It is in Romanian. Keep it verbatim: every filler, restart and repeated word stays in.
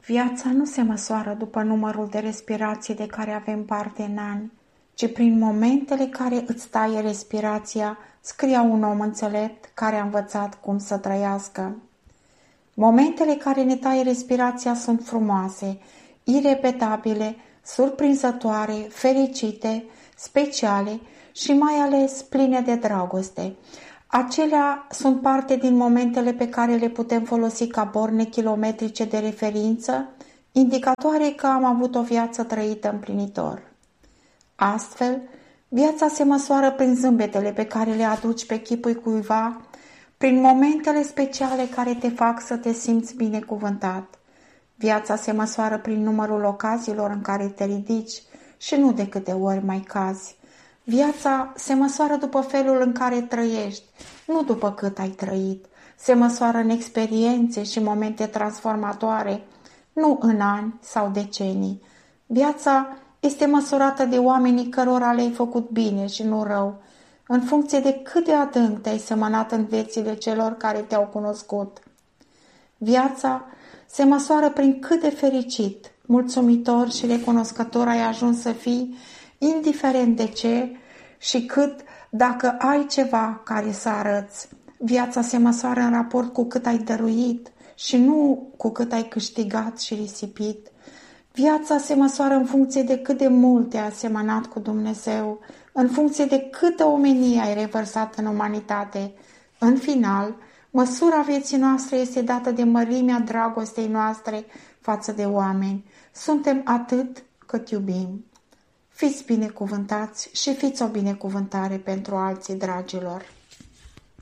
Viața nu se măsoară după numărul de respirații de care avem parte în ani, ci prin momentele care îți taie respirația, scria un om înțelept care a învățat cum să trăiască. Momentele care ne taie respirația sunt frumoase, irepetabile, surprinzătoare, fericite, speciale și mai ales pline de dragoste. Acelea sunt parte din momentele pe care le putem folosi ca borne kilometrice de referință, indicatoare că am avut o viață trăită împlinitor. Astfel, viața se măsoară prin zâmbetele pe care le aduci pe chipul cuiva, prin momentele speciale care te fac să te simți binecuvântat. Viața se măsoară prin numărul ocaziilor în care te ridici și nu de câte ori mai cazi. Viața se măsoară după felul în care trăiești, nu după cât ai trăit. Se măsoară în experiențe și momente transformatoare, nu în ani sau decenii. Viața este măsurată de oamenii cărora le-ai făcut bine și nu rău, în funcție de cât de adânc te-ai semănat în viețile celor care te-au cunoscut. Viața se măsoară prin cât de fericit, mulțumitor și recunoscător ai ajuns să fii, indiferent de ce și cât dacă ai ceva care să arăți. Viața se măsoară în raport cu cât ai dăruit și nu cu cât ai câștigat și risipit. Viața se măsoară în funcție de cât de mult te-ai asemănat cu Dumnezeu, în funcție de câtă omenie ai revărsat în umanitate. În final, măsura vieții noastre este dată de mărimea dragostei noastre față de oameni. Suntem atât cât iubim. Fiți binecuvântați și fiți o binecuvântare pentru alții, dragilor.